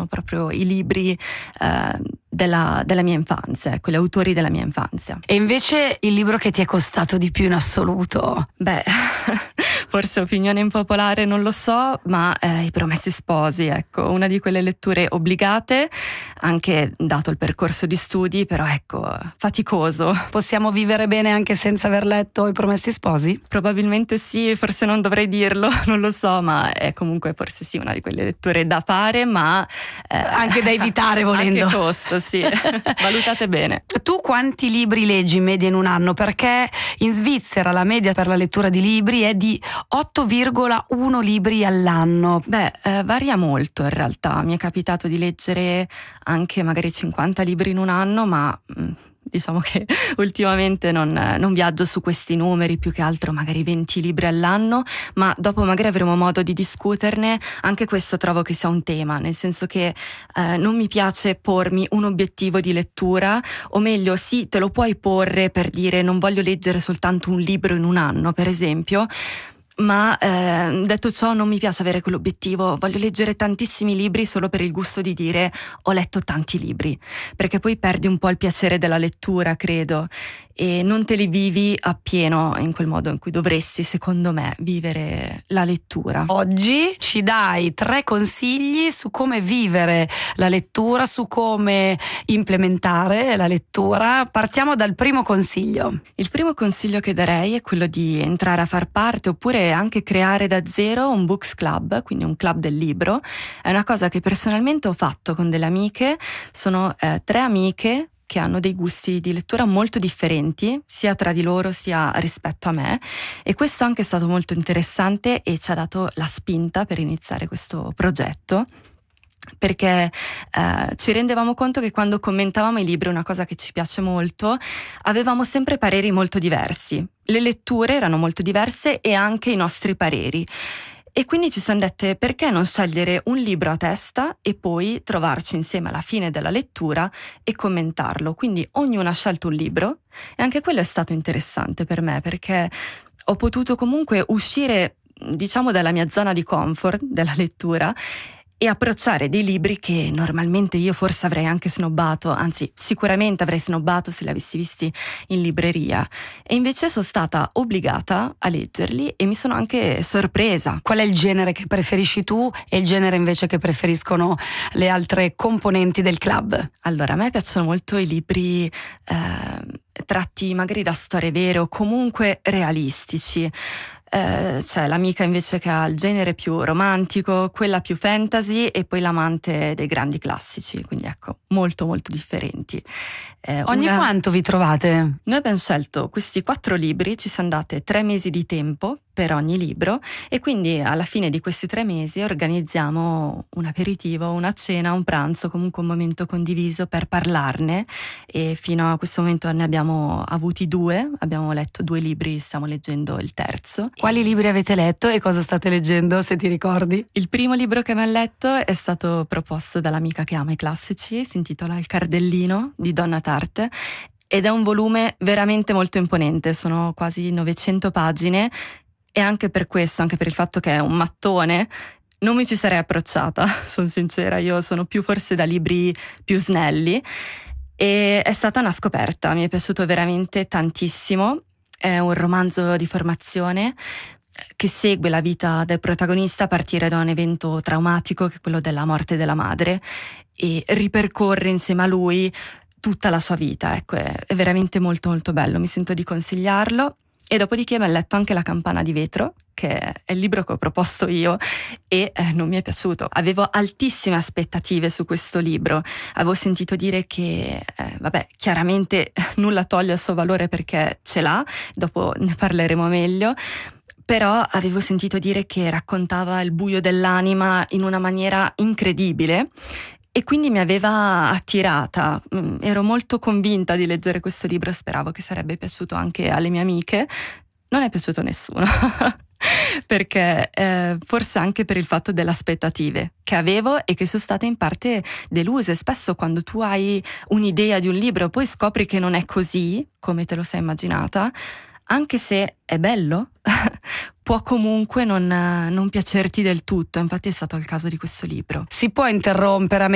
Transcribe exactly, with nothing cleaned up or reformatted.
proprio i libri eh, della, della mia infanzia, ecco, gli autori della mia infanzia. E invece il libro che ti è costato di più in assoluto? Beh, forse opinione impopolare, non lo so, ma eh, I Promessi Sposi, ecco, una di quelle letture obbligate, anche dato il percorso di studi, però ecco, faticoso. Possiamo vivere bene anche senza aver letto I Promessi Sposi? Probabilmente sì, forse non dovrei dirlo, non lo so, ma è comunque forse sì una di quelle letture da fare, ma eh, anche da evitare volendo. Anche costo, sì. Valutate bene. Tu quanti libri leggi in media in un anno? Perché in Svizzera la media per la lettura di libri è di otto virgola uno libri all'anno. Beh, eh, varia molto in realtà. Mi è capitato di leggere anche magari cinquanta libri in un anno, ma mh, diciamo che ultimamente non, non viaggio su questi numeri, più che altro magari venti libri all'anno, ma dopo magari avremo modo di discuterne. Anche questo trovo che sia un tema, nel senso che eh, non mi piace pormi un obiettivo di lettura, o meglio sì, te lo puoi porre per dire non voglio leggere soltanto un libro in un anno, per esempio, ma eh, detto ciò non mi piace avere quell'obiettivo, voglio leggere tantissimi libri solo per il gusto di dire ho letto tanti libri, perché poi perdi un po' il piacere della lettura, credo, e non te li vivi appieno in quel modo in cui dovresti, secondo me, vivere la lettura. Oggi ci dai tre consigli su come vivere la lettura, su come implementare la lettura. Partiamo dal primo consiglio. Il primo consiglio che darei è quello di entrare a far parte, oppure anche creare da zero un books club, quindi un club del libro. È una cosa che personalmente ho fatto con delle amiche. Sono eh, tre amiche che hanno dei gusti di lettura molto differenti, sia tra di loro sia rispetto a me, e questo anche è stato molto interessante e ci ha dato la spinta per iniziare questo progetto, perché eh, ci rendevamo conto che quando commentavamo i libri, una cosa che ci piace molto, avevamo sempre pareri molto diversi, le letture erano molto diverse e anche i nostri pareri. E quindi ci siamo dette, perché non scegliere un libro a testa e poi trovarci insieme alla fine della lettura e commentarlo. Quindi ognuno ha scelto un libro, e anche quello è stato interessante per me, perché ho potuto comunque uscire, diciamo, dalla mia zona di comfort della lettura e approcciare dei libri che normalmente io forse avrei anche snobbato, anzi sicuramente avrei snobbato se li avessi visti in libreria, e invece sono stata obbligata a leggerli e mi sono anche sorpresa. Qual è il genere che preferisci tu e il genere invece che preferiscono le altre componenti del club? Allora, a me piacciono molto i libri eh, tratti magari da storie vere o comunque realistici. Eh, c'è l'amica invece che ha il genere più romantico, quella più fantasy, e poi l'amante dei grandi classici, quindi ecco, molto molto differenti. Eh, Ogni una... quanto vi trovate? Noi abbiamo scelto questi quattro libri, ci sono date tre mesi di tempo per ogni libro, e quindi alla fine di questi tre mesi organizziamo un aperitivo, una cena, un pranzo, comunque un momento condiviso per parlarne, e fino a questo momento ne abbiamo avuti due, abbiamo letto due libri, stiamo leggendo il terzo. Quali libri avete letto e cosa state leggendo, se ti ricordi? Il primo libro che abbiamo letto è stato proposto dall'amica che ama i classici, si intitola Il Cardellino di Donna Tartt, ed è un volume veramente molto imponente, sono quasi novecento pagine, e anche per questo, anche per il fatto che è un mattone, non mi ci sarei approcciata, sono sincera, io sono più forse da libri più snelli, e è stata una scoperta, mi è piaciuto veramente tantissimo. È un romanzo di formazione che segue la vita del protagonista a partire da un evento traumatico, che è quello della morte della madre, e ripercorre insieme a lui tutta la sua vita. Ecco, è, è veramente molto molto bello, mi sento di consigliarlo. E dopodiché mi ho letto anche La campana di vetro, che è il libro che ho proposto io, e eh, non mi è piaciuto. Avevo altissime aspettative su questo libro, avevo sentito dire che, eh, vabbè, chiaramente nulla toglie il suo valore perché ce l'ha, dopo ne parleremo meglio, però avevo sentito dire che raccontava il buio dell'anima in una maniera incredibile, e quindi mi aveva attirata. Ero molto convinta di leggere questo libro, speravo che sarebbe piaciuto anche alle mie amiche. Non è piaciuto a nessuno, perché eh, forse anche per il fatto delle aspettative che avevo e che sono state in parte deluse. Spesso quando tu hai un'idea di un libro poi scopri che non è così come te lo sei immaginata, anche se è bello, può comunque non, non piacerti del tutto. Infatti è stato il caso di questo libro. Si può interrompere a